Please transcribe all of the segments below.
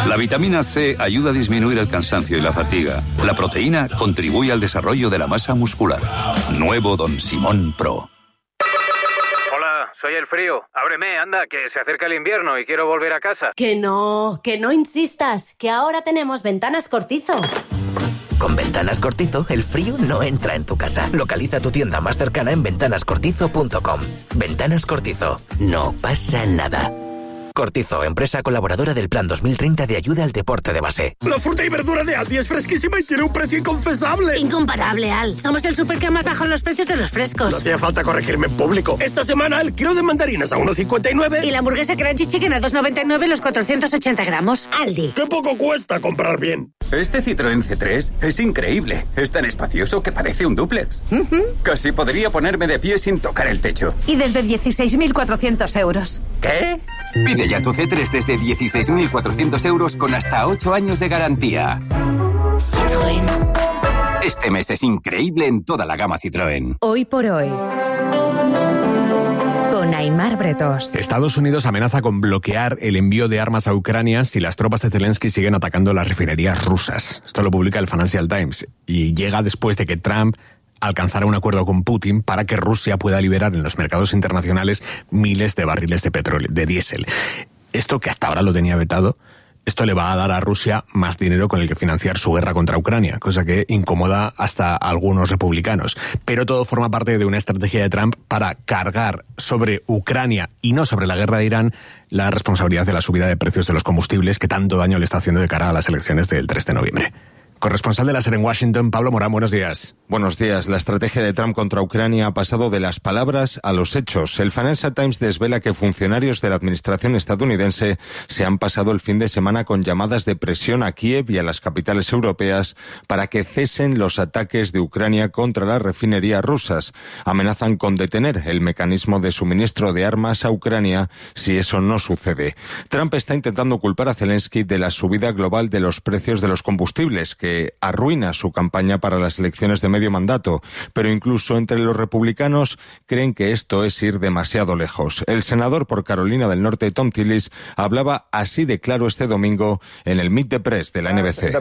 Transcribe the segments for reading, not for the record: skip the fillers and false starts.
La vitamina C ayuda a disminuir el cansancio y la fatiga. La proteína contribuye al desarrollo de la masa muscular. Nuevo Don Simón Pro. Hola, soy el frío. Ábreme, anda, que se acerca el invierno y quiero volver a casa. Que no insistas, que ahora tenemos Ventanas Cortizo. Con Ventanas Cortizo, el frío no entra en tu casa. Localiza tu tienda más cercana en ventanascortizo.com. Ventanas Cortizo. No pasa nada. Cortizo, empresa colaboradora del Plan 2030 de ayuda al deporte de base. La fruta y verdura de Aldi es fresquísima y tiene un precio inconfesable. Incomparable, Al. Somos el súper que más bajan los precios de los frescos. No hacía falta corregirme en público. Esta semana el kilo de mandarinas a 1,59. Y la hamburguesa Crunchy Chicken a 2,99 los 480 gramos. Aldi. ¡Qué poco cuesta comprar bien! Este Citroën C3 es increíble. Es tan espacioso que parece un dúplex. Casi podría ponerme de pie sin tocar el techo. Y desde 16.400 euros. ¿Qué? Pide ya tu C3 desde 16.400 euros con hasta 8 años de garantía. Citroën. Este mes es increíble en toda la gama Citroën. Hoy por hoy. Con Aimar Bretos. Estados Unidos amenaza con bloquear el envío de armas a Ucrania si las tropas de Zelensky siguen atacando las refinerías rusas. Esto lo publica el Financial Times y llega después de que Trump alcanzara un acuerdo con Putin para que Rusia pueda liberar en los mercados internacionales miles de barriles de petróleo, de diésel. Esto que hasta ahora lo tenía vetado, esto le va a dar a Rusia más dinero con el que financiar su guerra contra Ucrania, cosa que incomoda hasta a algunos republicanos. Pero todo forma parte de una estrategia de Trump para cargar sobre Ucrania y no sobre la guerra de Irán la responsabilidad de la subida de precios de los combustibles que tanto daño le está haciendo de cara a las elecciones del 3 de noviembre. Corresponsal de la SER en Washington, Pablo Morán, buenos días. Buenos días. La estrategia de Trump contra Ucrania ha pasado de las palabras a los hechos. El Financial Times desvela que funcionarios de la administración estadounidense se han pasado el fin de semana con llamadas de presión a Kiev y a las capitales europeas para que cesen los ataques de Ucrania contra las refinerías rusas. Amenazan con detener el mecanismo de suministro de armas a Ucrania si eso no sucede. Trump está intentando culpar a Zelensky de la subida global de los precios de los combustibles, que arruina su campaña para las elecciones de medio mandato, pero incluso entre los republicanos creen que esto es ir demasiado lejos. El senador por Carolina del Norte, Thom Tillis, hablaba así de claro este domingo en el Meet the Press de la NBC.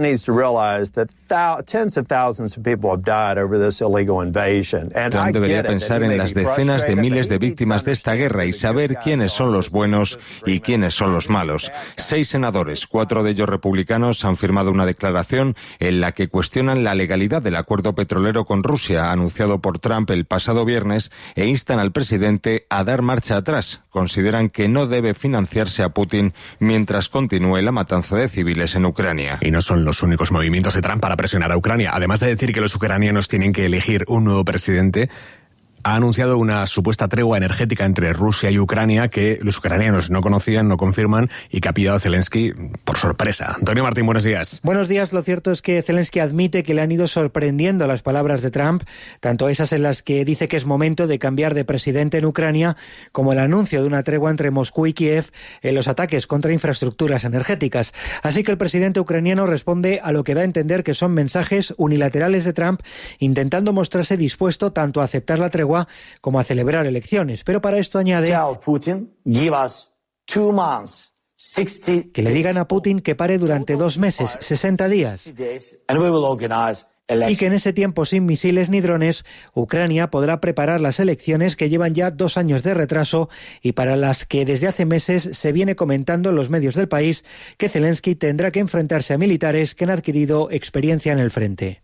Trump debería pensar en las decenas de miles de víctimas de esta guerra y saber quiénes son los buenos y quiénes son los malos. 6 senadores, 4 de ellos republicanos, han firmado una declaración en la que cuestionan la legalidad del acuerdo petrolero con Rusia, anunciado por Trump el pasado viernes, e instan al presidente a dar marcha atrás. Consideran que no debe financiarse a Putin mientras continúe la matanza de civiles en Ucrania. Y no son los únicos movimientos de Trump para presionar a Ucrania. Además de decir que los ucranianos tienen que elegir un nuevo presidente, ha anunciado una supuesta tregua energética entre Rusia y Ucrania que los ucranianos no conocían, no confirman y que ha pillado a Zelensky por sorpresa. Antonio Martín, buenos días. Buenos días. Lo cierto es que Zelensky admite que le han ido sorprendiendo las palabras de Trump, tanto esas en las que dice que es momento de cambiar de presidente en Ucrania, como el anuncio de una tregua entre Moscú y Kiev en los ataques contra infraestructuras energéticas. Así que el presidente ucraniano responde a lo que da a entender que son mensajes unilaterales de Trump, intentando mostrarse dispuesto tanto a aceptar la tregua como a celebrar elecciones. Pero para esto añade que le digan a Putin que pare durante 2 meses, 60 días, y que en ese tiempo, sin misiles ni drones, Ucrania podrá preparar las elecciones que llevan ya 2 años de retraso y para las que desde hace meses se viene comentando en los medios del país que Zelensky tendrá que enfrentarse a militares que han adquirido experiencia en el frente.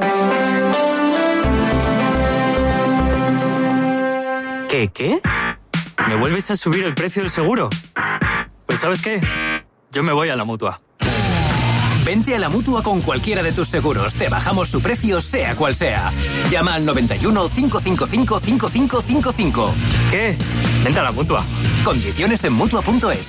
¿Qué? ¿Me vuelves a subir el precio del seguro? Pues ¿sabes qué? Yo me voy a la Mutua. Vente a la Mutua con cualquiera de tus seguros. Te bajamos su precio, sea cual sea. Llama al 91 555 5555. ¿Qué? Vente a la Mutua. Condiciones en Mutua.es.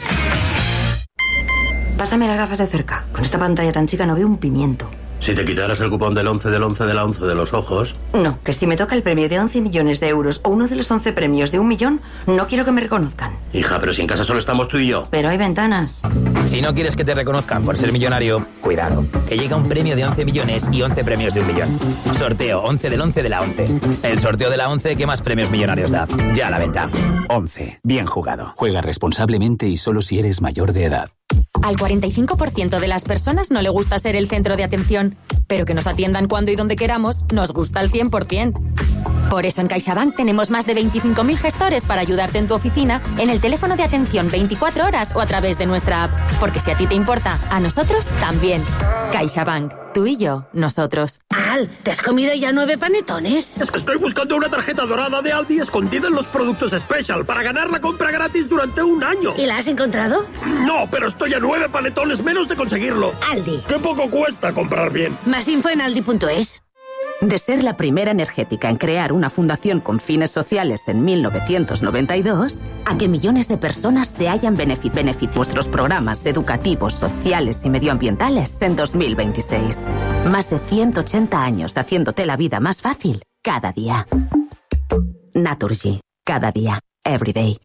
Pásame las gafas de cerca. Con esta pantalla tan chica no veo un pimiento. Si te quitaras el cupón del 11 del 11 de la 11 de los ojos... No, que si me toca el premio de 11 millones de euros o uno de los 11 premios de 1 millón, no quiero que me reconozcan. Hija, pero si en casa solo estamos tú y yo. Pero hay ventanas. Si no quieres que te reconozcan por ser millonario, cuidado, que llega un premio de 11 millones y 11 premios de 1 millón. Sorteo 11 del 11 de la 11. El sorteo de la 11 que más premios millonarios da. Ya a la venta. 11. Bien jugado. Juega responsablemente y solo si eres mayor de edad. Al 45% de las personas no le gusta ser el centro de atención, pero que nos atiendan cuando y donde queramos nos gusta al 100%. Por eso en CaixaBank tenemos más de 25.000 gestores para ayudarte en tu oficina, en el teléfono de atención 24 horas o a través de nuestra app. Porque si a ti te importa, a nosotros también. CaixaBank. Tú y yo, nosotros. Al, ¿te has comido ya 9 panetones? Es que estoy buscando una tarjeta dorada de Aldi escondida en los productos Special para ganar la compra gratis durante un año. ¿Y la has encontrado? No, pero estoy a 9 panetones menos de conseguirlo. Aldi. ¡Qué poco cuesta comprar bien! Más info en aldi.es. De ser la primera energética en crear una fundación con fines sociales en 1992, a que millones de personas se hayan beneficiado de vuestros programas educativos, sociales y medioambientales en 2026. Más de 180 años haciéndote la vida más fácil cada día. Naturgy. Cada día. Every day.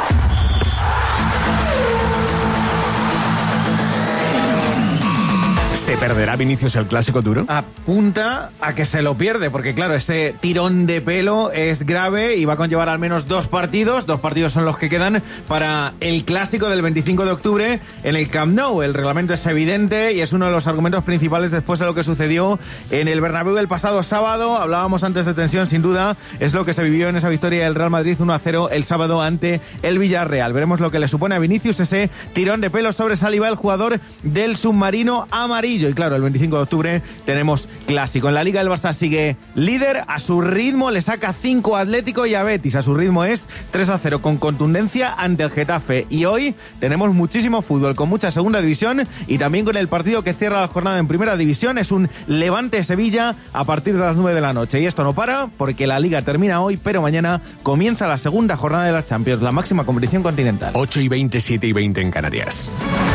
¿Se perderá Vinicius el clásico duro? Apunta a que se lo pierde, porque claro, ese tirón de pelo es grave y va a conllevar al menos 2 partidos. 2 partidos son los que quedan para el clásico del 25 de octubre en el Camp Nou. El reglamento es evidente y es uno de los argumentos principales después de lo que sucedió en el Bernabéu el pasado sábado. Hablábamos antes de tensión, sin duda, es lo que se vivió en esa victoria del Real Madrid 1-0 el sábado ante el Villarreal. Veremos lo que le supone a Vinicius ese tirón de pelo sobre Saliba, el jugador del submarino amarillo. Y claro, el 25 de octubre tenemos clásico. En la Liga el Barça sigue líder, a su ritmo le saca 5 Atlético y a Betis. A su ritmo es 3-0 con contundencia ante el Getafe. Y hoy tenemos muchísimo fútbol, con mucha segunda división y también con el partido que cierra la jornada en primera división. Es un Levante-Sevilla a partir de las 9 de la noche. Y esto no para porque la Liga termina hoy, pero mañana comienza la segunda jornada de la Champions, la máxima competición continental. 8:20, 7:20 en Canarias.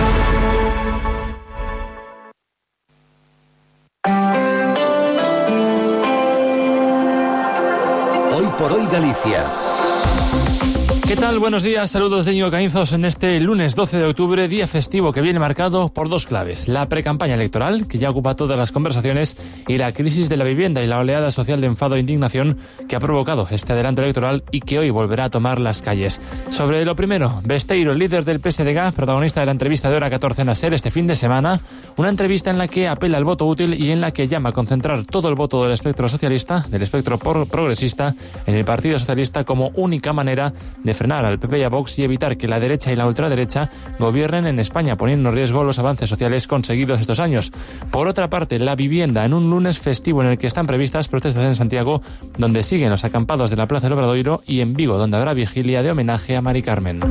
Hoy por hoy Galicia. ¿Qué tal? Buenos días, saludos de Íñigo Caínzos en este lunes 12 de octubre, día festivo que viene marcado por 2 claves. La precampaña electoral, que ya ocupa todas las conversaciones, y la crisis de la vivienda y la oleada social de enfado e indignación que ha provocado este adelanto electoral y que hoy volverá a tomar las calles. Sobre lo primero, Besteiro, el líder del PSDG, protagonista de la entrevista de Hora 14 en SER este fin de semana, una entrevista en la que apela al voto útil y en la que llama a concentrar todo el voto del espectro socialista, del espectro progresista, en el Partido Socialista como única manera de frenar al PP y a Vox y evitar que la derecha y la ultraderecha gobiernen en España, poniendo en riesgo los avances sociales conseguidos estos años. Por otra parte, la vivienda, en un lunes festivo en el que están previstas protestas en Santiago, donde siguen los acampados de la Plaza del Obradoiro, y en Vigo, donde habrá vigilia de homenaje a Mari Carmen.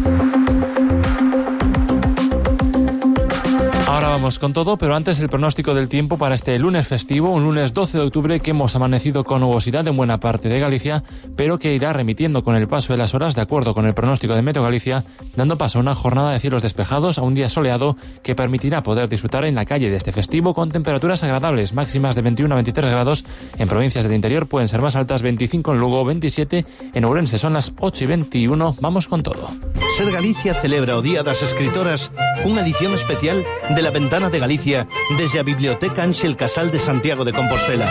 Ahora vamos con todo, pero antes el pronóstico del tiempo para este lunes festivo, un lunes 12 de octubre que hemos amanecido con nubosidad en buena parte de Galicia, pero que irá remitiendo con el paso de las horas, de acuerdo con el pronóstico de Meteo Galicia, dando paso a una jornada de cielos despejados, a un día soleado que permitirá poder disfrutar en la calle de este festivo con temperaturas agradables, máximas de 21 a 23 grados, en provincias del interior pueden ser más altas, 25 en Lugo, 27 en Ourense, son las 8:21, vamos con todo. Ser Galicia celebra o Día das Escritoras, unha edición especial de La Ventana de Galicia desde a Biblioteca Ángel Casal de Santiago de Compostela.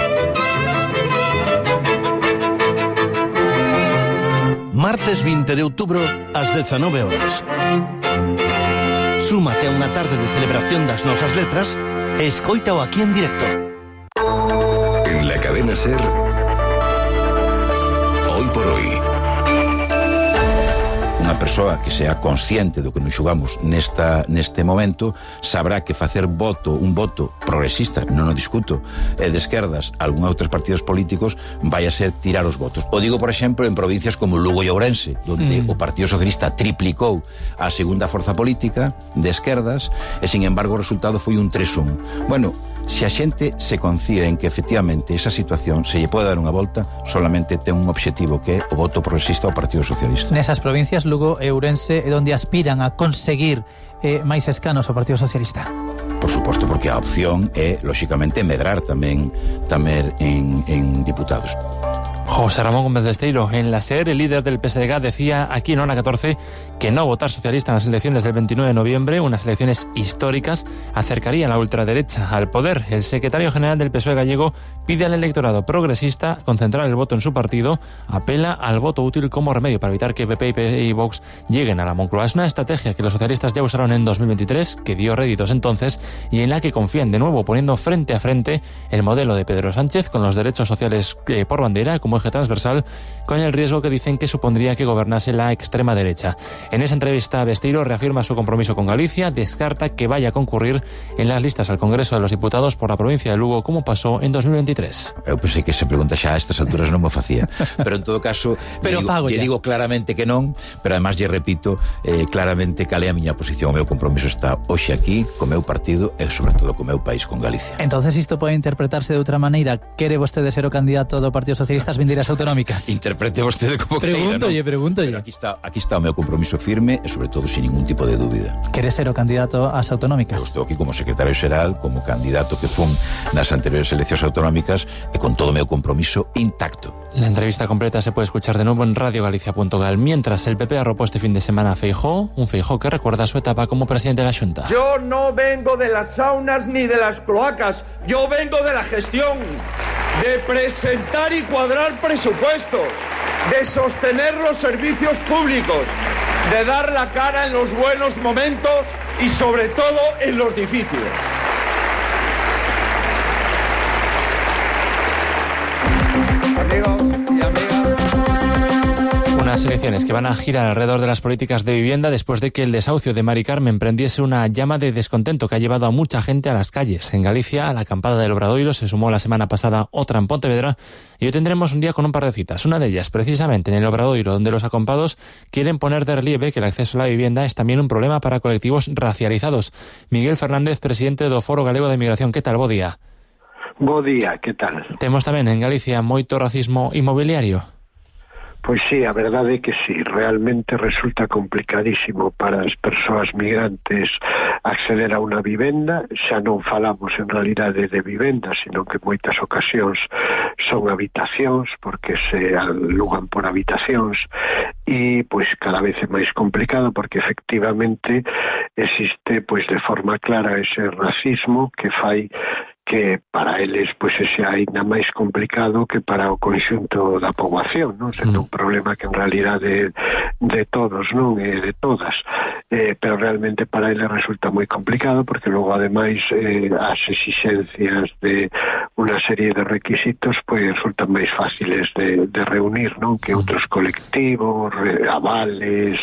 Martes 20 de outubro ás 19 horas. Súmate a unha tarde de celebración das nosas letras e escoítao aquí en directo. En la cadena SER, Hoy por hoy. Unha persoa que sea consciente do que nos xogamos neste momento sabrá que facer un voto progresista, non o discuto, e de esquerdas algún outros partidos políticos vai a ser tirar os votos. O digo, por exemplo, en provincias como Lugo e Ourense, donde o Partido Socialista triplicou a segunda forza política de esquerdas e, sin embargo, o resultado foi un 3-1. Bueno, se a xente se confía en que efectivamente esa situación se lle pode dar unha volta, solamente ten un obxectivo que é o voto progresista ao Partido Socialista. Nesas provincias, Lugo e Ourense, é onde aspiran a conseguir máis escanos ao Partido Socialista. Por suposto, porque a opción é, lóxicamente, medrar tamén en diputados. José Ramón Gómez de Esteiro, en la SER, el líder del PSDG decía aquí en Ona 14 que no votar socialista en las elecciones del 29 de noviembre, unas elecciones históricas, acercaría a la ultraderecha al poder. El secretario general del PSOE gallego pide al electorado progresista concentrar el voto en su partido, apela al voto útil como remedio para evitar que PP y Vox lleguen a la Moncloa. Es una estrategia que los socialistas ya usaron en 2023, que dio réditos entonces y en la que confían de nuevo poniendo frente a frente el modelo de Pedro Sánchez con los derechos sociales por bandera como eje transversal, con el riesgo que dicen que supondría que gobernase la extrema derecha. En esa entrevista, Besteiro reafirma su compromiso con Galicia, descarta que vaya a concurrir en las listas al Congreso de los Diputados por la provincia de Lugo, como pasó en 2023. Eu pensei que se pregunta xa a estas alturas non me facía, pero en todo caso lle digo claramente que non, pero además lle repito claramente cal é a miña posición. O meu compromiso está hoxe aquí co meu partido e sobre todo co meu país, con Galicia. Entonces isto pode interpretarse de outra maneira. Quere vostede ser o candidato do Partido Socialista ás vindeiras autonómicas? Interprete vostede como queira, ¿no? Pregúntolle. Pero aquí está o meu compromiso firme e sobre todo sin ningún tipo de dúbida. Quere ser o candidato ás autonómicas? Eu estou aquí como secretario xeral, como candidato que fun nas anteriores eleccións autonómicas e con todo o meu compromiso intacto. La entrevista completa se puede escuchar de nuevo en radiogalicia.gal. Mientras el PP arropó este fin de semana a Feijóo, un Feijóo que recuerda su etapa como presidente de la Xunta. Yo no vengo de las saunas ni de las cloacas, yo vengo de la gestión, de presentar y cuadrar presupuestos, de sostener los servicios públicos, de dar la cara en los buenos momentos y sobre todo en los difíciles. Amigos y amigas. Unas elecciones que van a girar alrededor de las políticas de vivienda después de que el desahucio de Mari Carmen prendiese una llama de descontento que ha llevado a mucha gente a las calles. En Galicia, a la acampada del Obradoiro se sumó la semana pasada otra en Pontevedra y hoy tendremos un día con un par de citas. Una de ellas, precisamente en el Obradoiro, donde los acampados quieren poner de relieve que el acceso a la vivienda es también un problema para colectivos racializados. Miguel Fernández, presidente do Foro Galego de Migración. ¿Qué tal? Bo día. Bo día, que tal? Temos tamén en Galicia moito racismo inmobiliario. Pois sí, a verdade é que sí, realmente resulta complicadísimo para as persoas migrantes acceder a unha vivenda. Xa non falamos en realidade de vivenda, sino que moitas ocasións son habitacións, porque se alugan por habitacións, e pois cada vez é máis complicado porque efectivamente existe pois de forma clara ese racismo que fai que para eles pois sea ainda máis complicado que para o conxunto da poboación, non? Sendo un problema que en realidade de todos, non? E de todas. Pero realmente para eles resulta moi complicado porque logo ademais as exixencias de unha serie de requisitos pois resultan máis fáciles de reunir, non? Que outros colectivos, avales,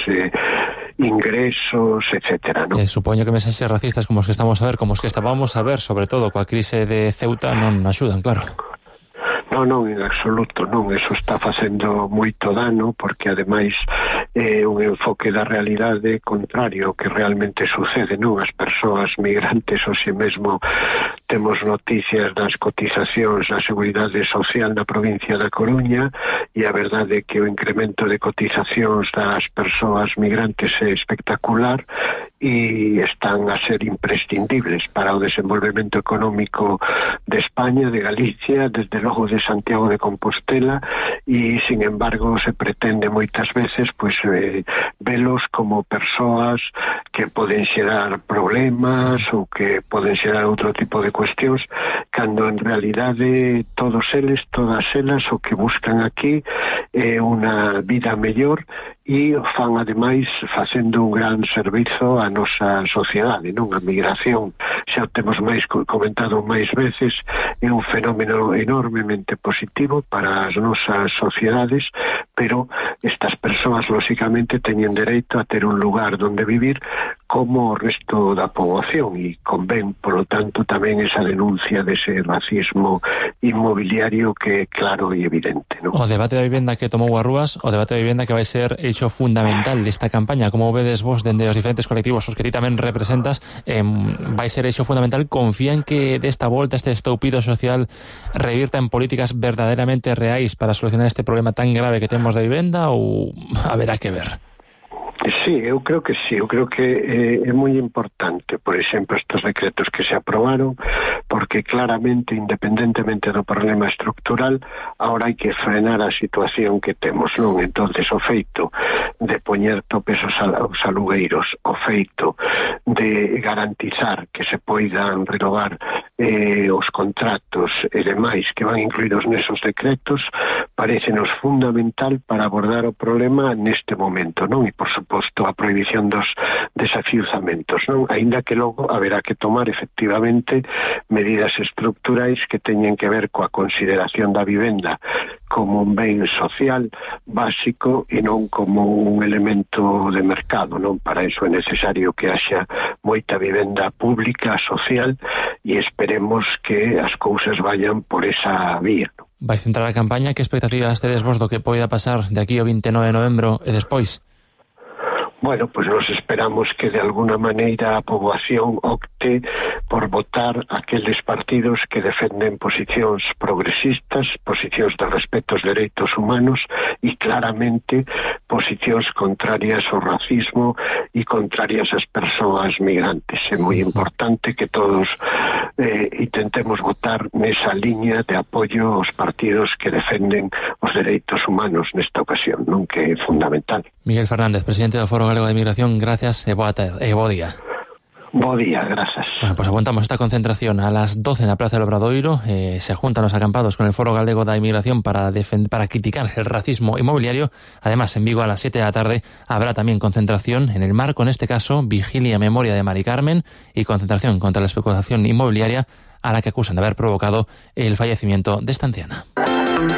ingresos, etcétera, non? Supoño que mensaxes racistas como os que estamos a ver, como os que estábamos a ver, sobre todo coa crise de Ceuta, non axudan, claro. Non, en absoluto, non. Eso está facendo moito dano porque ademais é un enfoque da realidade contrario ao que realmente sucede, non? As persoas migrantes hoxe mesmo temos noticias das cotizacións da Seguridade Social na provincia da Coruña e a verdade é que o incremento de cotizacións das persoas migrantes é espectacular e están a ser imprescindibles para o desenvolvemento económico de España, de Galicia, desde logo de Santiago de Compostela, e sin embargo se pretende moitas veces pois velos como persoas que poden xerar problemas ou que poden xerar outro tipo de cuestións, cando en realidade todos eles, todas elas o que buscan aquí é unha vida mellor e fan ademais facendo un gran servizo á nosa sociedade, non? A migración, xa temos máis comentado máis veces, é un fenómeno enormemente positivo para as nosas sociedades, pero estas persoas lógicamente teñen dereito a ter un lugar donde vivir como o resto da poboación e convén, polo tanto, tamén esa denuncia dese racismo inmobiliario que é claro e evidente, non? O debate da vivenda que tomou as rúas, o debate da vivenda que vai ser eixo fundamental desta campaña, como vedes vos dende os diferentes colectivos os que ti tamén representas, vai ser eixo fundamental. Confían que desta volta este estoupido social revirta en políticas verdadeiramente reais para solucionar este problema tan grave que temos da vivenda ou haberá que ver? Sí, eu creo que é moi importante, por exemplo, estes decretos que se aprobaron, porque claramente, independentemente do problema estructural, ahora hai que frenar a situación que temos, non? Entonces, o feito de poñer topes aos alugueiros, o feito de garantizar que se poidan renovar os contratos e demais que van incluídos nesos decretos, parecenos fundamental para abordar o problema neste momento, non? E, por suposto, a prohibición dos desafiuzamentos, non? Aínda que logo haberá que tomar efectivamente medidas estructurais que teñen que ver coa consideración da vivenda como un ben social básico e non como un elemento de mercado, non? Para iso é necesario que haxa moita vivenda pública, social, e esperemos que as cousas vayan por esa vía, non? Vai centrar a campaña, que expectativas tedes vos do que poida pasar de aquí ao 29 de novembro e despois? Bueno, pues nos esperamos que de alguna maneira a poboación opte por votar aqueles partidos que defenden posicións progresistas, posicións de respeto aos dereitos humanos e claramente posicións contrarias ao racismo e contrarias ás persoas migrantes. É moi importante que todos intentemos votar nesa liña de apoio aos partidos que defenden os dereitos humanos nesta ocasión, non? Que é fundamental. Miguel Fernández, presidente do Foro Galego de Inmigración, gracias e bo día. Bo día, grazas. Bueno, pues aguantamos esta concentración a las 12 na Praza del Obradoiro. Se juntan los acampados con el Foro Galego da Inmigración para criticar el racismo inmobiliario. Además, en Vigo a las 7 de la tarde habrá también concentración en el marco, en este caso, Vigilia Memoria de Mari Carmen y concentración contra la especulación inmobiliaria, a la que acusan de haber provocado el fallecimiento de esta anciana.